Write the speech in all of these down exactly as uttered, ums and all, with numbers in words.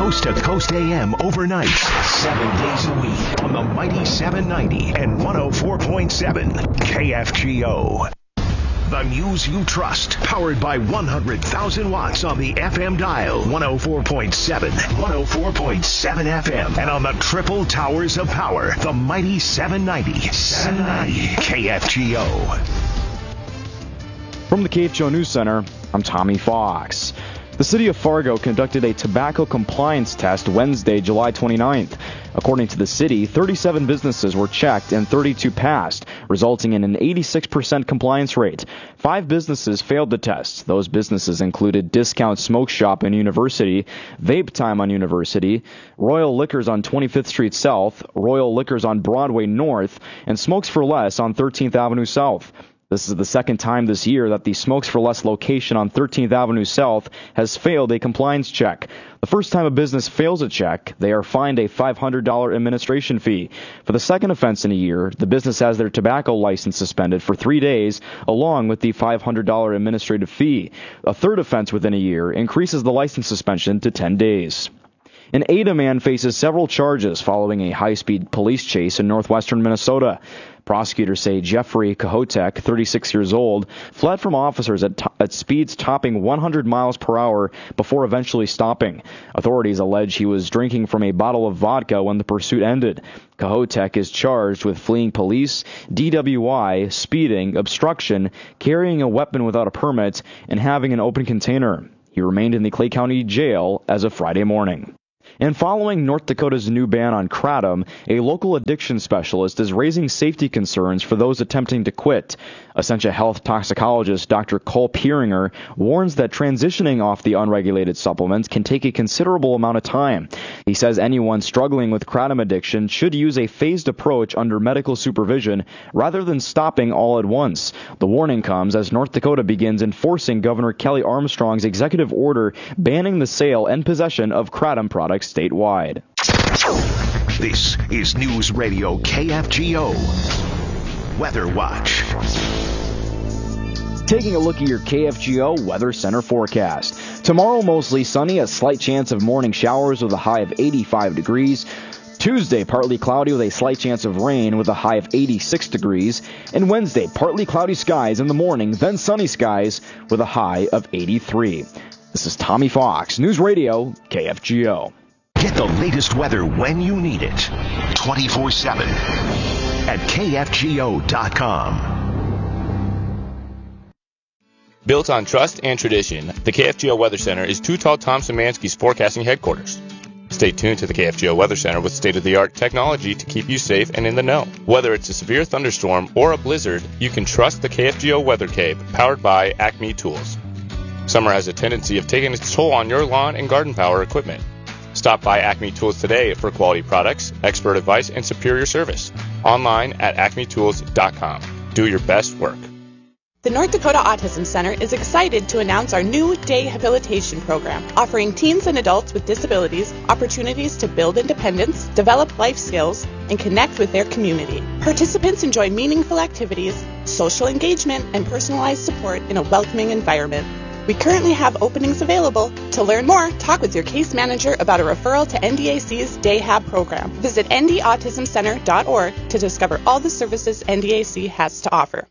Coast to Coast A M overnight, seven days a week on the Mighty seven ninety and one oh four point seven K F G O. The news you trust, powered by one hundred thousand watts on the F M dial, one oh four point seven, one oh four point seven F M, and on the triple towers of power, the Mighty seven ninety, seven ninety K F G O. From the K F G O News Center, I'm Tommy Fox. The city of Fargo conducted a tobacco compliance test Wednesday, July twenty-ninth. According to the city, thirty-seven businesses were checked and thirty-two passed, resulting in an eighty-six percent compliance rate. Five businesses failed the test. Those businesses included Discount Smoke Shop on University, Vape Time on University, Royal Liquors on twenty-fifth Street South, Royal Liquors on Broadway North, and Smokes for Less on thirteenth Avenue South. This is the second time this year that the Smokes for Less location on thirteenth Avenue South has failed a compliance check. The first time a business fails a check, they are fined a five hundred dollars administration fee. For the second offense in a year, the business has their tobacco license suspended for three days, along with the five hundred dollars administrative fee. A third offense within a year increases the license suspension to ten days. An Ada man faces several charges following a high-speed police chase in northwestern Minnesota. Prosecutors say Jeffrey Kahotek, thirty-six years old, fled from officers at, to- at speeds topping one hundred miles per hour before eventually stopping. Authorities allege he was drinking from a bottle of vodka when the pursuit ended. Kahotek is charged with fleeing police, D W I, speeding, obstruction, carrying a weapon without a permit, and having an open container. He remained in the Clay County Jail as of Friday morning. And following North Dakota's new ban on kratom, a local addiction specialist is raising safety concerns for those attempting to quit. Essentia Health toxicologist Doctor Cole Pieringer warns that transitioning off the unregulated supplements can take a considerable amount of time. He says anyone struggling with kratom addiction should use a phased approach under medical supervision rather than stopping all at once. The warning comes as North Dakota begins enforcing Governor Kelly Armstrong's executive order banning the sale and possession of kratom products statewide. This is News Radio K F G O. Weather Watch. Taking a look at your K F G O Weather Center forecast. Tomorrow, mostly sunny, a slight chance of morning showers with a high of eighty-five degrees. Tuesday, partly cloudy with a slight chance of rain with a high of eighty-six degrees. And Wednesday, partly cloudy skies in the morning, then sunny skies with a high of eighty-three. This is Tommy Fox, News Radio K F G O. Get the latest weather when you need it, twenty-four seven at K F G O dot com. Built on trust and tradition, the K F G O Weather Center is Too Tall Tom Szymanski's forecasting headquarters. Stay tuned to the K F G O Weather Center with state-of-the-art technology to keep you safe and in the know. Whether it's a severe thunderstorm or a blizzard, you can trust the K F G O Weather Cape, powered by Acme Tools. Summer has a tendency of taking its toll on your lawn and garden power equipment. Stop by Acme Tools today for quality products, expert advice, and superior service. Online at acme tools dot com. Do your best work. The North Dakota Autism Center is excited to announce our new day habilitation program, offering teens and adults with disabilities opportunities to build independence, develop life skills, and connect with their community. Participants enjoy meaningful activities, social engagement, and personalized support in a welcoming environment. We currently have openings available. To learn more, talk with your case manager about a referral to N D A C's Day Hab program. Visit n d autism center dot org to discover all the services N D A C has to offer.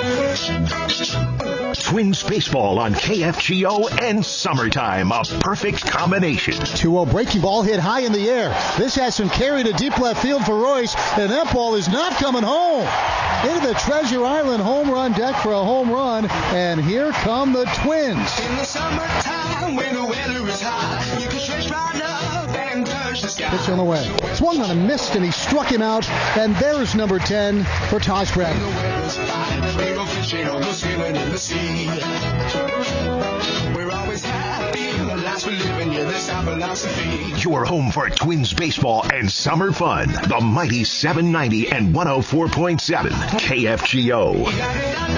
Twins baseball on K F G O and summertime, a perfect combination. two oh breaking ball hit high in the air. This has some carry to deep left field for Royce, and that ball is not coming home. Into the Treasure Island home run deck for a home run, and here come the Twins. In the summertime, when the weather is hot, you can stretch right up and touch the sky. Pitch on the way. Swung on a missed, and he struck him out, and there's number ten for Taj Bradley. The weather's fine, we go fishing on the ceiling in the sea. We're always happy, the lives we're living, yeah, that's our philosophy. Your home for Twins baseball and summer fun. The Mighty seven ninety and one oh four point seven K F G O.